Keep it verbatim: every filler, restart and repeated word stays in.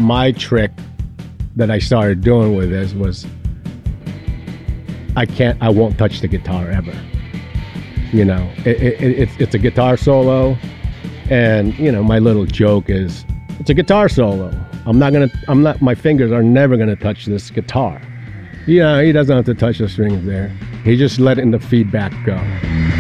my trick that I started doing with this was I can't, I won't touch the guitar ever. You know, it, it, it's it's a guitar solo, and you know, my little joke is it's a guitar solo. I'm not gonna, I'm not, my fingers are never gonna touch this guitar. Yeah, he doesn't have to touch the strings there. He's just letting the feedback go.